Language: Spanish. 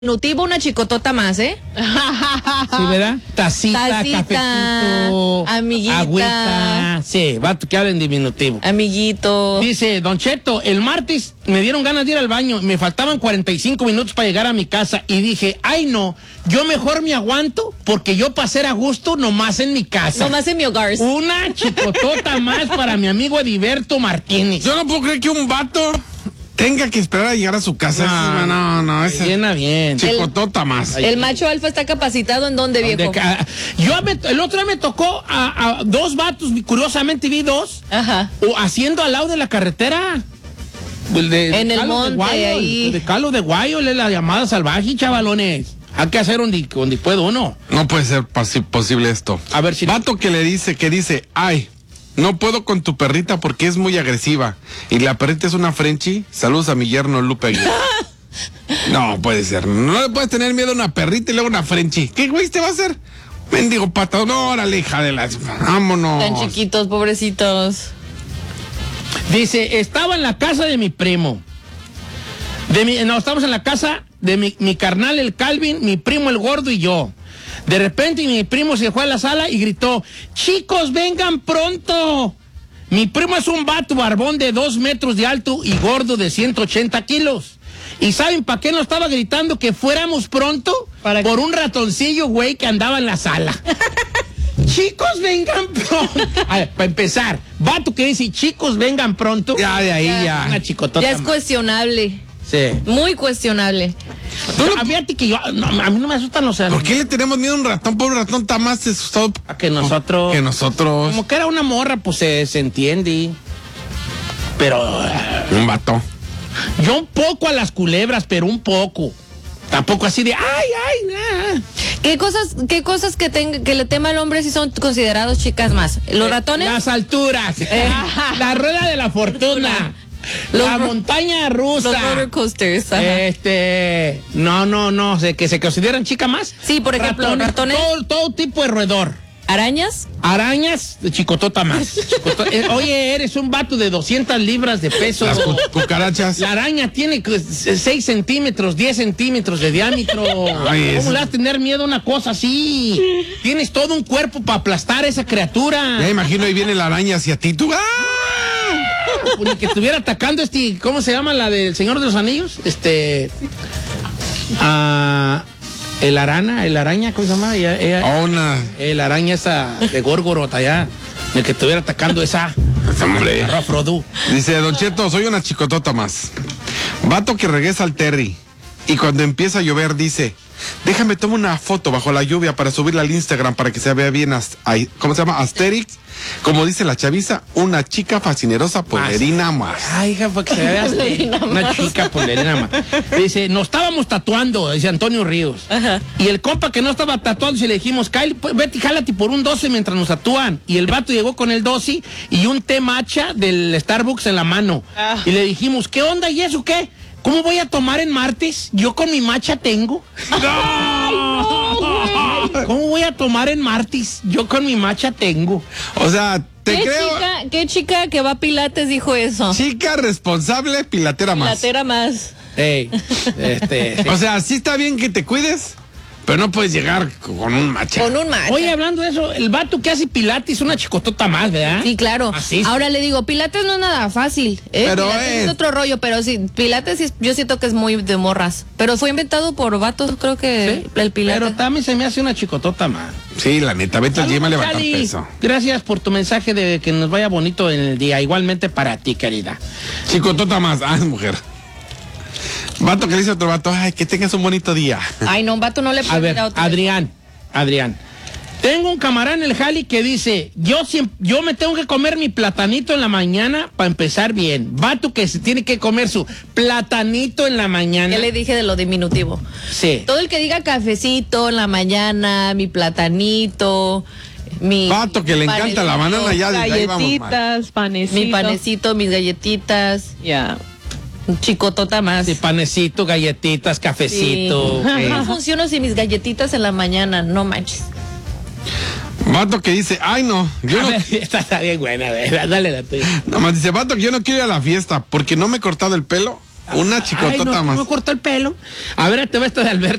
Diminutivo, una chicotota más, ¿eh? Sí, ¿verdad? Tacita, cafecito, amiguita. Agüita. Sí, vato que habla en diminutivo. Amiguito. Dice, Don Cheto, el martes me dieron ganas de ir al baño. Me faltaban 45 minutos para llegar a mi casa. Y dije, ay no, yo mejor me aguanto porque yo para ser a gusto nomás en mi casa. Nomás en mi hogar. Una chicotota más para mi amigo Ediberto Martínez. Yo no puedo creer que un vato tenga que esperar a llegar a su casa. No, ese llena bien. Chicotota más. El macho alfa está capacitado ¿en dónde, viejo? El otro día me tocó a dos vatos, curiosamente vi dos, haciendo al lado de la carretera. En el monte, ahí. De Calo de Guayo, la llamada salvaje, chavalones. Hay que hacer donde puede uno. No puede ser posible esto. A ver si... Vato que dice, ay, no puedo con tu perrita porque es muy agresiva. Y la perrita es una Frenchie. Saludos a mi yerno Lupe Aguilar. No puede ser. No le puedes tener miedo a una perrita y luego una Frenchie. ¿Qué güey te va a hacer? Mendigo pato. No, órale, hija de las... Vámonos. Tan chiquitos, pobrecitos. Dice, estaba en la casa de mi primo. Estamos en la casa de mi carnal, el Calvin, mi primo, el gordo y yo. De repente mi primo se fue a la sala y gritó, chicos, vengan pronto. Mi primo es un vato barbón de 2 metros de alto y gordo de 180 kilos. ¿Y saben para qué nos estaba gritando que fuéramos pronto? Por un ratoncillo, güey, que andaba en la sala. Chicos, vengan pronto. A ver, para empezar, vato que dice, chicos, vengan pronto. Ya, de ahí ya. Una chicotota. Ya es cuestionable. Sí. Muy cuestionable. A mí no me asustan los ¿Por qué le tenemos miedo a un ratón? Pobre ratón está más asustado que nosotros. Como que era una morra, pues se entiende. Pero... un vato. Yo un poco a las culebras, pero un poco. Tampoco así de, nah. ¿Qué cosas que le tema al hombre si son considerados chicas más? ¿Los ratones? Las alturas. La rueda de la fortuna. La montaña rusa. Los roller coasters. No, que se consideran chica más. Sí, por ejemplo, ratones. Todo tipo de roedor. ¿Arañas? Arañas, de chicotota más. Oye, eres un vato de 200 libras de peso. Las cucarachas. La araña tiene 6 centímetros, 10 centímetros de diámetro. Ay, ¿Cómo le vas a tener miedo a una cosa así? Tienes todo un cuerpo para aplastar a esa criatura. Ya imagino, ahí viene la araña hacia ti. Tú, Ni que estuviera atacando ¿cómo se llama la del Señor de los Anillos? El araña, ¿cómo se llama? El araña esa de Gorgoroth allá. El que estuviera atacando esa. Hombre. Frodo. Dice, Don Cheto, soy una chicotota más. Vato que regresa al Terry. Y cuando empieza a llover dice, déjame tomar una foto bajo la lluvia para subirla al Instagram para que se vea bien, ¿cómo se llama? Asterix. Como dice la chaviza, una chica fascinerosa polerina más. Ay, hija, para que se vea una chica polerina más. Dice, nos estábamos tatuando, dice Antonio Ríos. Y el compa que no estaba tatuando, si le dijimos, Kyle, pues, vete y jálate por un 12 mientras nos tatúan. Y el vato llegó con el 12 y un té matcha del Starbucks en la mano. Y le dijimos, ¿qué onda y eso qué? ¿Cómo voy a tomar en martes? Yo con mi matcha tengo. ¿Cómo voy a tomar en martes? Yo con mi matcha tengo. O sea, ¿Qué chica que va a Pilates dijo eso? Chica responsable, pilatera más. Pilatera más. O sea, sí está bien que te cuides, pero no puedes llegar con un matcha. Oye, hablando de eso, el vato que hace pilates es una chicotota más, ¿verdad? Sí, claro. Así. Ahora le digo, pilates no es nada fácil. Pero es otro rollo, pero sí, pilates yo siento que es muy de morras. Pero fue inventado por vatos, creo que ¿sí? El pilates. Pero también se me hace una chicotota más. Sí, la neta, vete al gym a levantar peso. Gracias por tu mensaje de que nos vaya bonito en el día. Igualmente para ti, querida. Chicotota más, mujer. Vato que le dice a otro vato, ay, que tengas un bonito día. Ay, no, un vato no le puede dar otro. Adrián. Tengo un camarada en el jali que dice, yo me tengo que comer mi platanito en la mañana para empezar bien. Vato que se tiene que comer su platanito en la mañana. Ya le dije de lo diminutivo. Sí. Todo el que diga cafecito en la mañana, mi platanito, mi vato que le encanta la banana, ya galletitas, panecito. Mi panecito, mis galletitas. Ya. Un chicotota más. Sí, panecito, galletitas, cafecito. Sí. No funciono sin mis galletitas en la mañana, no manches. Vato que dice, ay no, yo no... Esta está bien buena, dale la tuya. Nomás dice, vato que yo no quiero ir a la fiesta porque no me he cortado el pelo Una Ay, chicotota no, más. me cortó el pelo. A ver, te va esta de Alberto.